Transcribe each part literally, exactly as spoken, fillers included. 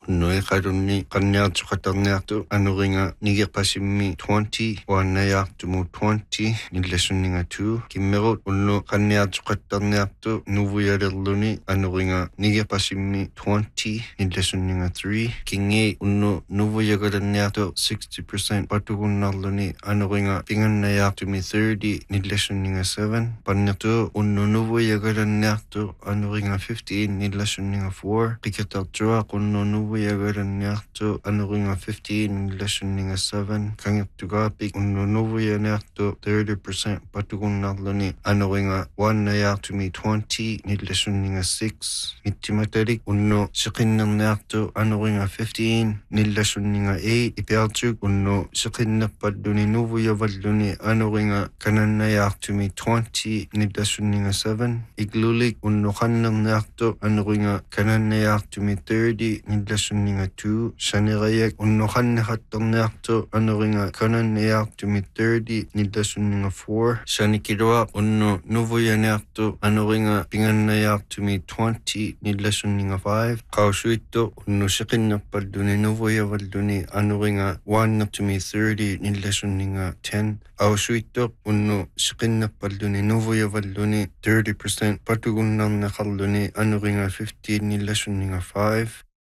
Unnuiqalunni qanniartuqatarniartu anuringa nigerpasimmi twenty uannayartumu twenty nillassunninga two kimmerut unnu qanniartuqattarniartu nuvuyalerluni anuringa nigerpasimmi twenty nillassunninga three kingi unnu nuvuyagalanniartu sixty percent patugunnarluni anuringa pingannayartumi thirty nillassunninga seven pannirtu unnu nuvuyagalanniartu anuringa fifteen nillassunninga four qikatartua qunnu nuvuyagalanniartu anuringa fifteen nillassunninga seven kangirtugaapik unnu nuvuyaniartu thirty percent patugunnarluni anuringa uannayartumi twenty nillassunninga six mittimatalik unnu siqinnerniartu anuringa fifteen nillassunninga eight ipiartuk unnu siqinnerpalluni nuvuyavalluni anuringa kanannayartumi twenty nillassunninga seven iglulik unnu qannerniartu anuringa kanannayartumi thirty nillassunninga two sanirayak unnu qanneqattarniartu anuringa kanannayartumi thirty nillassunninga four sanikilua unnu nuvuyaniartu anuringa pingannayartumi twenty nillassunninga five qausuittu unnu siqinnerpalluni nuvuyavalluni anuringa uannertumi thirty nillassunninga ten ausuittu unnu siqinnerpalluni nuvuyavalluni thirty percent patugunnarneqarluni anuringa fifteen nillassunninga five.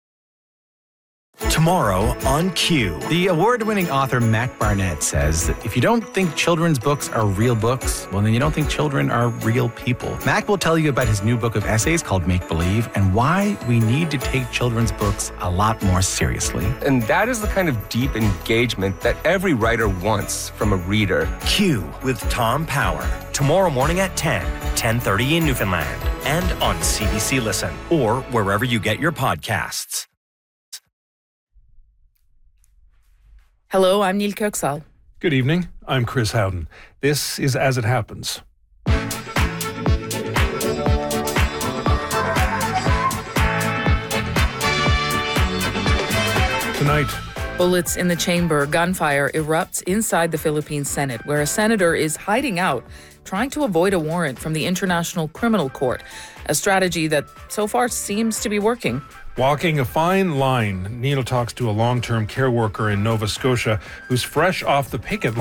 Tomorrow on Q. The award-winning author Mac Barnett says that if you don't think children's books are real books, well, then you don't think children are real people. Mac will tell you about his new book of essays called Make Believe and why we need to take children's books a lot more seriously. And that is the kind of deep engagement that every writer wants from a reader. Q with Tom Power. Tomorrow morning at ten, ten thirty in Newfoundland, and on C B C Listen or wherever you get your podcasts. Hello, I'm Neil Kirksall. Good evening. I'm Chris Howden. This is As It Happens. Tonight, Bullets in the chamber, gunfire erupts inside the Philippine Senate, where a senator is hiding out, trying to avoid a warrant from the International Criminal Court, a strategy that so far seems to be working. walking a fine line, Neil talks to a long-term care worker in Nova Scotia who's fresh off the picket line